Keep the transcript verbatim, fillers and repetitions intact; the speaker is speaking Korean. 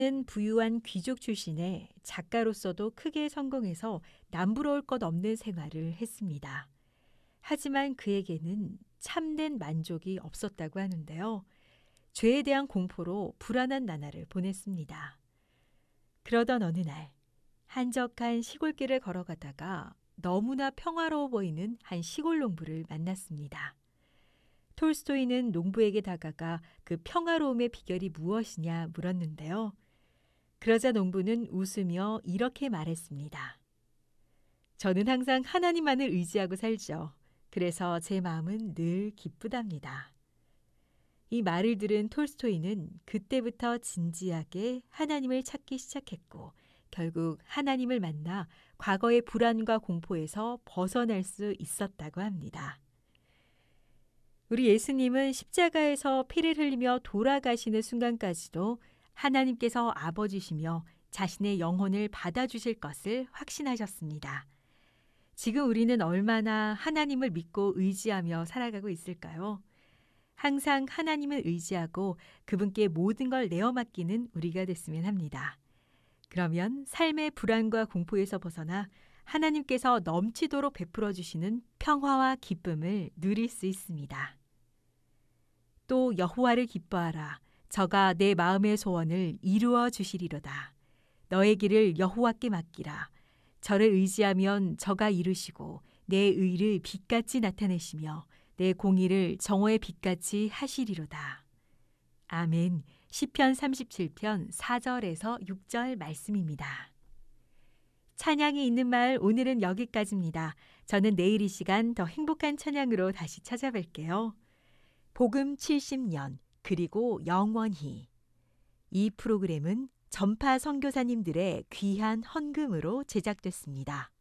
는 부유한 귀족 출신에 작가로서도 크게 성공해서 남부러울 것 없는 생활을 했습니다. 하지만 그에게는 참된 만족이 없었다고 하는데요. 죄에 대한 공포로 불안한 나날을 보냈습니다. 그러던 어느 날, 한적한 시골길을 걸어가다가 너무나 평화로워 보이는 한 시골 농부를 만났습니다. 톨스토이는 농부에게 다가가 그 평화로움의 비결이 무엇이냐 물었는데요. 그러자 농부는 웃으며 이렇게 말했습니다. 저는 항상 하나님만을 의지하고 살죠. 그래서 제 마음은 늘 기쁘답니다. 이 말을 들은 톨스토이는 그때부터 진지하게 하나님을 찾기 시작했고 결국 하나님을 만나 과거의 불안과 공포에서 벗어날 수 있었다고 합니다. 우리 예수님은 십자가에서 피를 흘리며 돌아가시는 순간까지도 하나님께서 아버지시며 자신의 영혼을 받아주실 것을 확신하셨습니다. 지금 우리는 얼마나 하나님을 믿고 의지하며 살아가고 있을까요? 항상 하나님을 의지하고 그분께 모든 걸 내어 맡기는 우리가 됐으면 합니다. 그러면 삶의 불안과 공포에서 벗어나 하나님께서 넘치도록 베풀어 주시는 평화와 기쁨을 누릴 수 있습니다. 또 여호와를 기뻐하라. 저가 내 마음의 소원을 이루어 주시리로다. 너의 길을 여호와께 맡기라. 저를 의지하면 저가 이루시고 내 의를 빛같이 나타내시며 내 공의를 정오의 빛같이 하시리로다. 아멘. 시편 삼십칠 편 사 절에서 육 절 말씀입니다. 찬양이 있는 말 오늘은 여기까지입니다. 저는 내일 이 시간 더 행복한 찬양으로 다시 찾아뵐게요. 복음 칠십 년 그리고 영원히. 이 프로그램은 전파 선교사님들의 귀한 헌금으로 제작됐습니다.